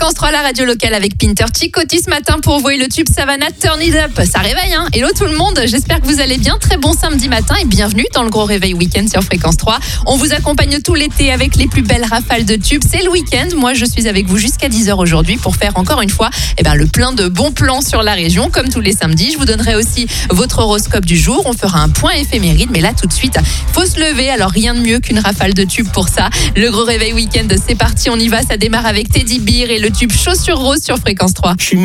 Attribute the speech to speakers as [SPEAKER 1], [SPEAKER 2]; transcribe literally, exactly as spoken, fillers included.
[SPEAKER 1] Fréquence trois, la radio locale avec Pinter Chicotti ce matin pour vous et le tube Savannah Turn It Up. Ça réveille, hein. Hello tout le monde, j'espère que vous allez bien. Très bon samedi matin et bienvenue dans le gros réveil week-end sur Fréquence trois. On vous accompagne tout l'été avec les plus belles rafales de tubes. C'est le week-end. Moi, je suis avec vous jusqu'à dix heures aujourd'hui pour faire encore une fois eh ben, le plein de bons plans sur la région. Comme tous les samedis, je vous donnerai aussi votre horoscope du jour. On fera un point éphéméride, mais là tout de suite, faut se lever. Alors rien de mieux qu'une rafale de tubes pour ça. Le gros réveil week-end, c'est parti, on y va. Ça démarre avec Teddy Bear et le tube Chaussures Roses sur Fréquence trois.